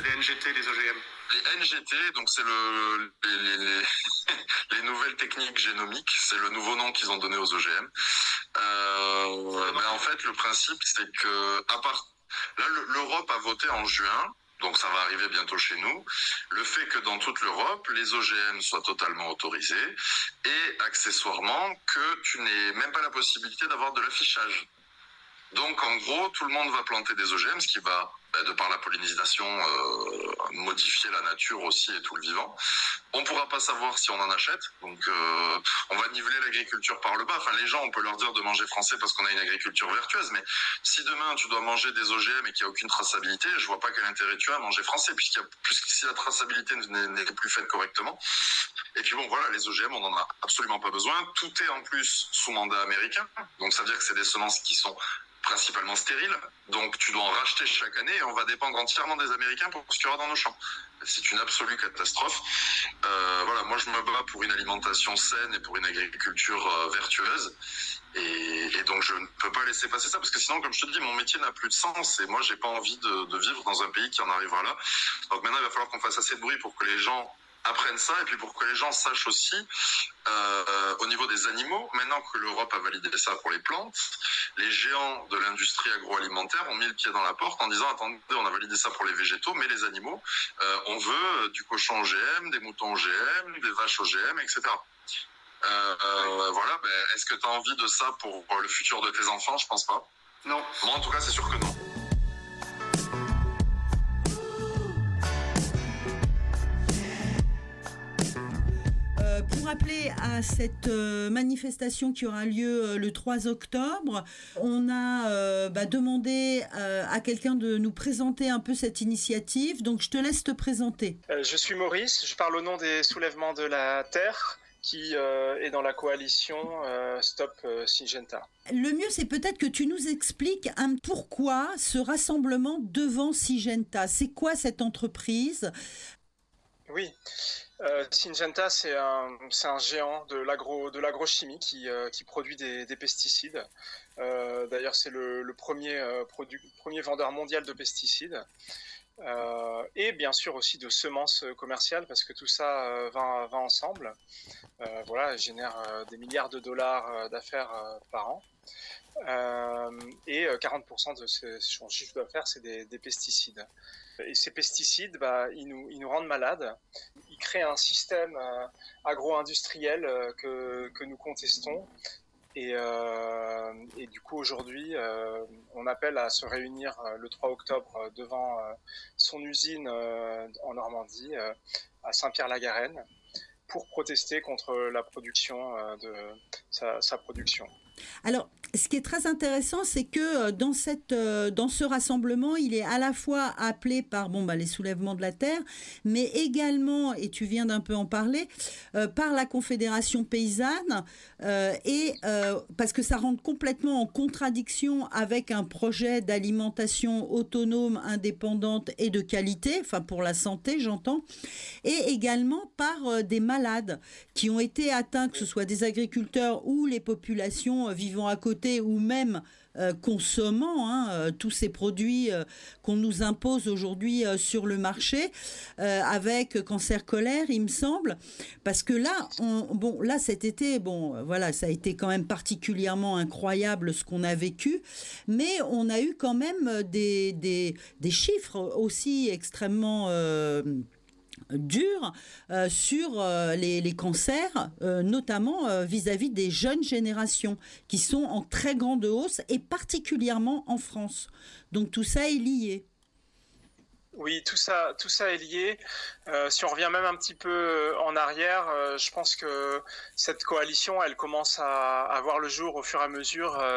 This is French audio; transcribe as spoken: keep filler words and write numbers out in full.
Les N G T, les O G M. Les N G T, donc c'est le les, les, les, les nouvelles techniques génomiques, c'est le nouveau nom qu'ils ont donné aux O G M. Euh, ben en fait, le principe, c'est que à part là, l'Europe a voté en juin. Donc ça va arriver bientôt chez nous. Le fait que dans toute l'Europe, les O G M soient totalement autorisés et accessoirement que tu n'aies même pas la possibilité d'avoir de l'affichage. Donc en gros, tout le monde va planter des O G M, ce qui va, de par la pollinisation, euh, modifier la nature aussi et tout le vivant. On pourra pas savoir si on en achète, donc euh, on va niveler l'agriculture par le bas. Enfin, les gens, on peut leur dire de manger français parce qu'on a une agriculture vertueuse, mais si demain tu dois manger des O G M et qu'il n'y a aucune traçabilité, je vois pas quel intérêt tu as à manger français, puisqu'il y a, puisque si la traçabilité n'est plus faite correctement. Et puis bon, voilà, les O G M, on en a absolument pas besoin. Tout est en plus sous mandat américain, donc ça veut dire que c'est des semences qui sont principalement stériles, donc tu dois en racheter chaque année et on va dépendre entièrement des Américains pour ce qu'il y aura dans nos champs. C'est une absolue catastrophe. Euh, voilà, moi je me bats pour une alimentation saine et pour une agriculture euh, vertueuse, et, et donc je ne peux pas laisser passer ça, parce que sinon, comme je te dis, mon métier n'a plus de sens et moi j'ai pas envie de, de vivre dans un pays qui en arrivera là. Donc maintenant il va falloir qu'on fasse assez de bruit pour que les gens apprennent ça, et puis pour que les gens sachent aussi, euh, au niveau des animaux, maintenant que l'Europe a validé ça pour les plantes, les géants de l'industrie agroalimentaire ont mis le pied dans la porte en disant, attendez, on a validé ça pour les végétaux, mais les animaux, euh, on veut du cochon O G M, des moutons O G M, des vaches O G M, et cetera. Euh, euh, voilà, ben, est-ce que tu as envie de ça pour le futur de tes enfants? Je pense pas. Non. Moi, en tout cas, c'est sûr que non. Pour rappeler à cette euh, manifestation qui aura lieu euh, le trois octobre, on a euh, bah, demandé euh, à quelqu'un de nous présenter un peu cette initiative. Donc, je te laisse te présenter. Euh, je suis Maurice, je parle au nom des Soulèvements de la Terre, qui euh, est dans la coalition euh, Stop euh, Syngenta. Le mieux, c'est peut-être que tu nous expliques un, pourquoi ce rassemblement devant Syngenta. C'est quoi cette entreprise ? Oui, euh, Syngenta, c'est un, c'est un géant de, l'agro, de l'agrochimie qui, euh, qui produit des, des pesticides. Euh, d'ailleurs, c'est le, le premier, euh, produit, premier vendeur mondial de pesticides. Euh, et bien sûr aussi de semences commerciales, parce que tout ça euh, va, va ensemble. Euh, voilà, génère euh, des milliards de dollars euh, d'affaires euh, par an. Euh, et quarante pour cent de son chiffre d'affaires, c'est des, des pesticides. Et ces pesticides, bah, ils nous, ils nous rendent malades. Ils créent un système euh, agro-industriel euh, que, que nous contestons. Et, euh, et du coup, aujourd'hui, euh, on appelle à se réunir euh, le trois octobre devant euh, son usine euh, en Normandie, euh, à Saint-Pierre-la-Garenne, pour protester contre la production euh, de sa, sa production. Alors, ce qui est très intéressant, c'est que dans cette, dans ce rassemblement, il est à la fois appelé par bon bah les Soulèvements de la Terre, mais également, et tu viens d'un peu en parler, euh, par la Confédération paysanne, euh, et euh, parce que ça rentre complètement en contradiction avec un projet d'alimentation autonome, indépendante et de qualité, enfin pour la santé, j'entends, et également par euh, des malades qui ont été atteints, que ce soit des agriculteurs ou les populations vivant à côté ou même euh, consommant hein, euh, tous ces produits euh, qu'on nous impose aujourd'hui euh, sur le marché, euh, avec cancer colère, il me semble, parce que là, on, bon, là cet été, bon, voilà, ça a été quand même particulièrement incroyable ce qu'on a vécu, mais on a eu quand même des des, des chiffres aussi extrêmement euh, dur euh, sur euh, les, les cancers, euh, notamment euh, vis-à-vis des jeunes générations qui sont en très grande hausse et particulièrement en France. Donc tout ça est lié. Oui, tout ça, tout ça est lié. Euh, si on revient même un petit peu en arrière, euh, je pense que cette coalition, elle commence à, à voir le jour au fur et à mesure. Euh,